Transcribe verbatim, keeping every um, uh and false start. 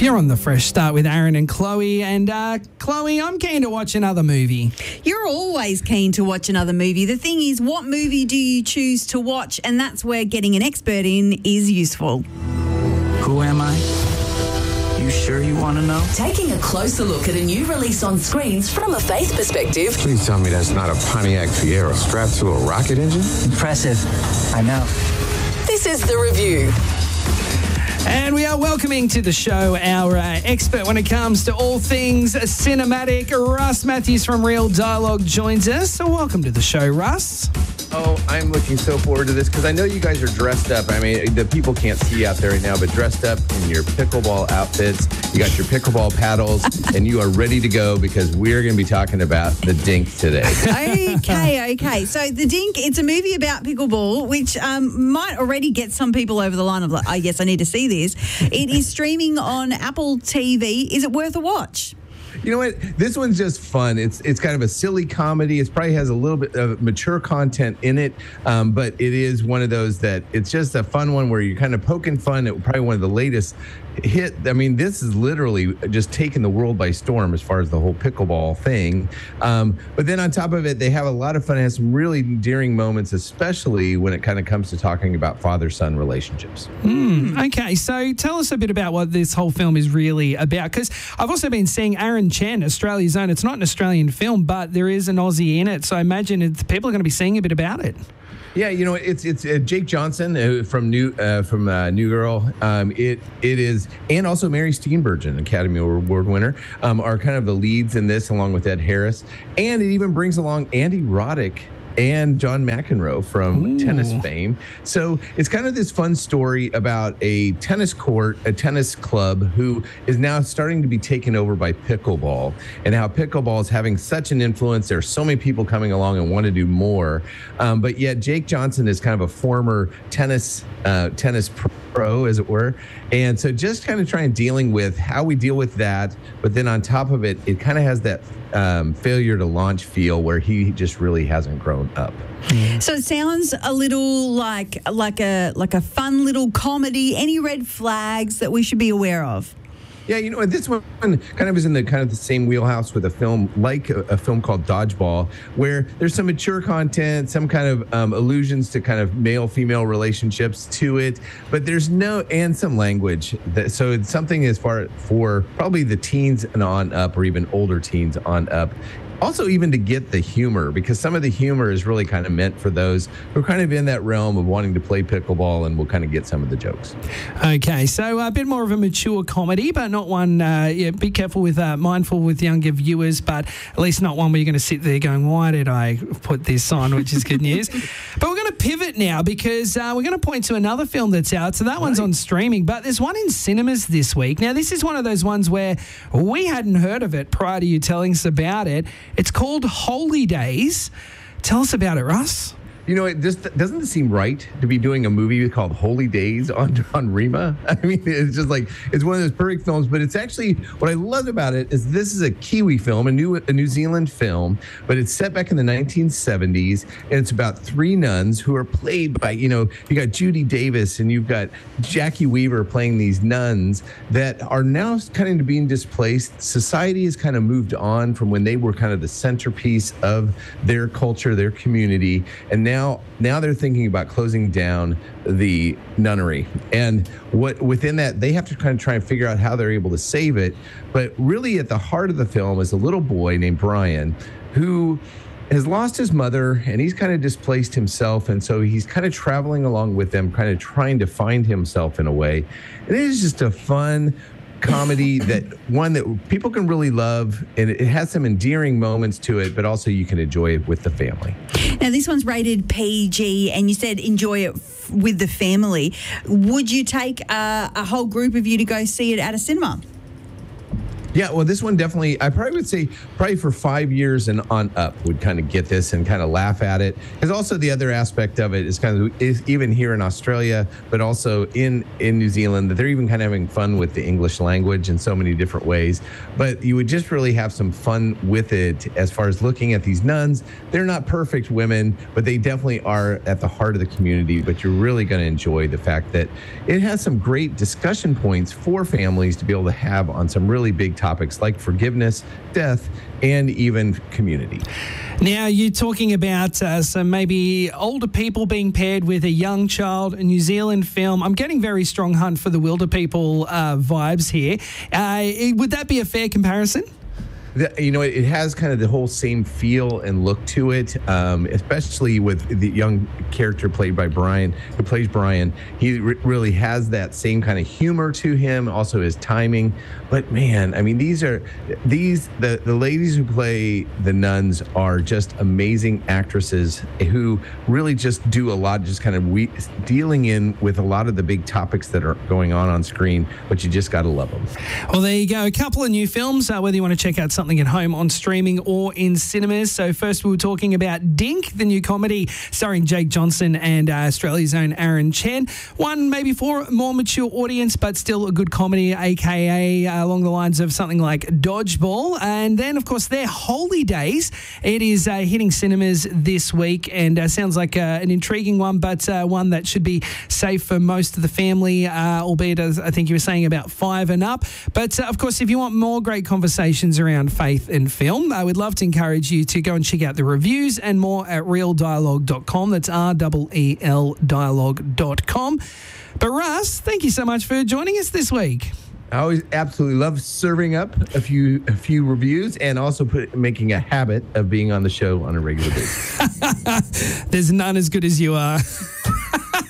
You're on The Fresh Start with Aaron and Chloe. And uh, Chloe, I'm keen to watch another movie. You're always keen to watch another movie. The thing is, what movie do you choose to watch? And that's where getting an expert in is useful. Who am I? You sure you want to know? Taking a closer look at a new release on screens from a faith perspective. Please tell me that's not a Pontiac Fiero strapped to a rocket engine? Impressive. I know. This is The Review. And we are welcoming to the show our uh, expert when it comes to all things cinematic. Russ Matthews from Real Dialogue joins us. So welcome to the show, Russ. Oh, I'm looking so forward to this because I know you guys are dressed up. I mean, the people can't see out there right now, but dressed up in your pickleball outfits. You got your pickleball paddles, and you are ready to go because we're going to be talking about The Dink today. Okay, okay. So The Dink, it's a movie about pickleball, which um, might already get some people over the line of like, oh, yes, I need to see this. It is streaming on Apple T V. Is it worth a watch? You know what? This one's just fun. It's it's kind of a silly comedy. It probably has a little bit of mature content in it, um, but it is one of those that it's just a fun one where you're kind of poking fun at probably one of the latest hit. I mean, this is literally just taking the world by storm as far as the whole pickleball thing. Um, but then on top of it, they have a lot of fun. It has some really endearing moments, especially when it kind of comes to talking about father-son relationships. Mm, okay, so tell us a bit about what this whole film is really about, because I've also been seeing Aaron Chen, Australia's Own. It's not an Australian film, but there is an Aussie in it, so I imagine it's, people are going to be seeing a bit about it. Yeah, you know, it's it's uh, Jake Johnson uh, from New uh, from uh, New Girl. Um, it it is, and also Mary Steenburgen, Academy Award winner, um, are kind of the leads in this, along with Ed Harris, and it even brings along Andy Roddick and John McEnroe from Ooh. tennis fame. So it's kind of this fun story about a tennis court, a tennis club who is now starting to be taken over by pickleball, and how pickleball is having such an influence. There are so many people coming along and want to do more. Um, but yet Jake Johnson is kind of a former tennis uh, tennis pro, as it were. And so just kind of trying dealing with how we deal with that. But then on top of it, it kind of has that um, failure to launch feel where he just really hasn't grown up. So it sounds a little like like a like a fun little comedy. Any red flags that we should be aware of? Yeah, you know, this one kind of is in the kind of the same wheelhouse with a film like a, a film called Dodgeball, where there's some mature content, some kind of um, allusions to kind of male-female relationships to it, but there's no, and some language. That, so it's something as far for probably the teens and on up, or even older teens on up. Also, even to get the humor, because some of the humor is really kind of meant for those who are kind of in that realm of wanting to play pickleball, and we'll kind of get some of the jokes. Okay, so a bit more of a mature comedy, but not one, uh, yeah, be careful with, uh, mindful with younger viewers, but at least not one where you're going to sit there going, why did I put this on, which is good news. But we're going to pivot now because uh, we're going to point to another film that's out. So that one's on streaming, but there's one in cinemas this week. Now, this is one of those ones where we hadn't heard of it prior to you telling us about it. It's called Holy Days. Tell us about it, Russ. You know, it just doesn't it seem right to be doing a movie called Holy Days on on Rima? I mean, it's just like, it's one of those perfect films, but it's actually, what I loved about it is this is a Kiwi film, a New a New Zealand film, but it's set back in the nineteen seventies, and it's about three nuns who are played by, you know, you got Judy Davis and you've got Jackie Weaver playing these nuns that are now kind of being displaced. Society has kind of moved on from when they were kind of the centerpiece of their culture, their community, and now Now, now they're thinking about closing down the nunnery. And what within that, they have to kind of try and figure out how they're able to save it. But really at the heart of the film is a little boy named Brian who has lost his mother, and he's kind of displaced himself. And so he's kind of traveling along with them, kind of trying to find himself in a way. And it is just a fun comedy, that one that people can really love, and it has some endearing moments to it, but also you can enjoy it with the family. Now, this one's rated P G, and you said enjoy it f- with the family. Would you take a, a whole group of you to go see it at a cinema? Yeah, well, this one definitely, I probably would say probably for five years and on up would kind of get this and kind of laugh at it. Because also the other aspect of it is kind of, is even here in Australia, but also in, in New Zealand, that they're even kind of having fun with the English language in so many different ways. But you would just really have some fun with it as far as looking at these nuns. They're not perfect women, but they definitely are at the heart of the community. But you're really going to enjoy the fact that it has some great discussion points for families to be able to have on some really big topics like forgiveness, death, and even community. Now, you're talking about uh, some maybe older people being paired with a young child, a New Zealand film. I'm getting very strong Hunt for the Wilder People uh, vibes here. Uh, would that be a fair comparison? The, you know, it, it has kind of the whole same feel and look to it, um, especially with the young character played by Brian, who plays Brian. He re- really has that same kind of humor to him, also his timing. But man, I mean, these are these the the ladies who play the nuns are just amazing actresses who really just do a lot, just kind of we, dealing in with a lot of the big topics that are going on on screen. But you just got to love them. Well, there you go. A couple of new films, uh, whether you want to check out something at home on streaming or in cinemas. So first we were talking about Dink, the new comedy starring Jake Johnson and uh, Australia's own Aaron Chen. One maybe for a more mature audience, but still a good comedy, aka uh, along the lines of something like Dodgeball. And then, of course, their Holy Days. It is uh, hitting cinemas this week and uh, sounds like uh, an intriguing one, but uh, one that should be safe for most of the family, uh, albeit, as I think you were saying, about five and up. But, uh, of course, if you want more great conversations around faith and film, I would love to encourage you to go and check out the reviews and more at real dialogue dot com. That's R E E L dialogue dot com. But Russ, thank you so much for joining us this week. I always absolutely love serving up a few a few reviews and also put, making a habit of being on the show on a regular basis. There's none as good as you are.